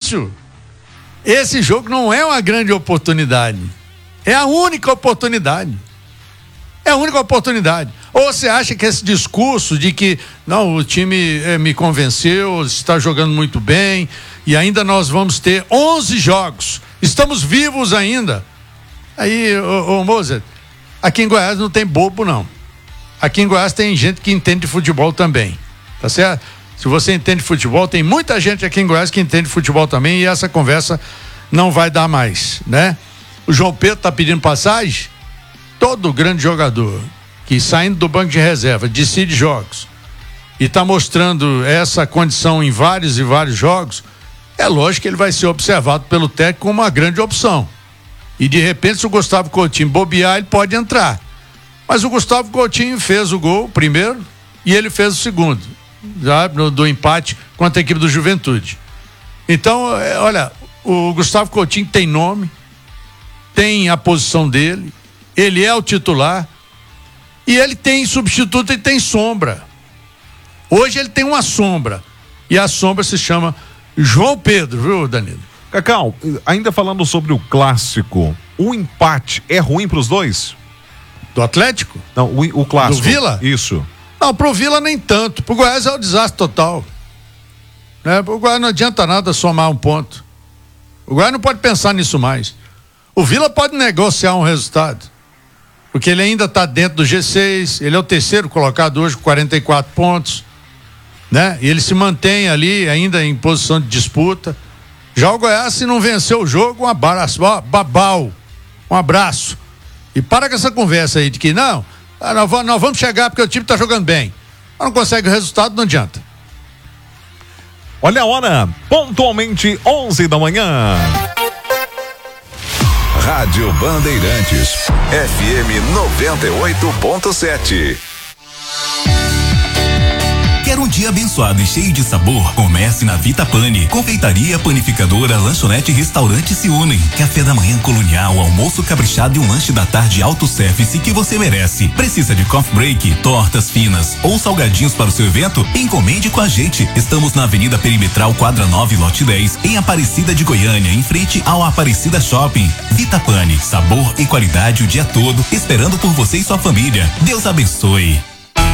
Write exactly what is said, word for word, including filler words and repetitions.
difícil. Esse jogo não é uma grande oportunidade. É a única oportunidade. É a única oportunidade. Ou você acha que esse discurso de que não, o time eh, me convenceu, está jogando muito bem e ainda nós vamos ter onze jogos, estamos vivos ainda. Aí, ô, ô Moser, aqui em Goiás não tem bobo não. Aqui em Goiás tem gente que entende de futebol também, tá certo? Se você entende de futebol, tem muita gente aqui em Goiás que entende de futebol também e essa conversa não vai dar mais, né? O João Pedro tá pedindo passagem. Todo grande jogador que saindo do banco de reserva decide jogos e está mostrando essa condição em vários e vários jogos, é lógico que ele vai ser observado pelo técnico como uma grande opção. E de repente, se o Gustavo Coutinho bobear, ele pode entrar. Mas o Gustavo Coutinho fez o gol primeiro e ele fez o segundo, já no, do empate contra a equipe do Juventude. Então, é, olha, o Gustavo Coutinho tem nome, tem a posição dele, ele é o titular e ele tem substituto e tem sombra. Hoje ele tem uma sombra e a sombra se chama João Pedro, viu, Danilo? Cacau, ainda falando sobre o clássico, o empate é ruim para os dois? Do Atlético? Não, o, o clássico. Do Vila? Isso. Não, pro Vila nem tanto, pro Goiás é um desastre total, né? Pro Goiás não adianta nada somar um ponto, o Goiás não pode pensar nisso mais. O Vila pode negociar um resultado, porque ele ainda está dentro do G seis, ele é o terceiro colocado hoje com quarenta e quatro pontos, né? E ele se mantém ali ainda em posição de disputa. Já o Goiás, se não venceu o jogo, um abraço, ó, babau, um abraço. E para com essa conversa aí de que não, nós vamos, nós vamos chegar porque o time está jogando bem. Mas não consegue o resultado, não adianta. Olha a hora, pontualmente onze da manhã. Rádio Bandeirantes, F M noventa e oito ponto sete. Quer um dia abençoado e cheio de sabor? Comece na Vita Pane. Confeitaria, panificadora, lanchonete e restaurante se unem. Café da manhã colonial, almoço caprichado e um lanche da tarde auto-service que você merece. Precisa de coffee break, tortas finas ou salgadinhos para o seu evento? Encomende com a gente. Estamos na Avenida Perimetral, quadra nove, lote dez, em Aparecida de Goiânia, em frente ao Aparecida Shopping. Vita Pane, sabor e qualidade o dia todo, esperando por você e sua família. Deus abençoe.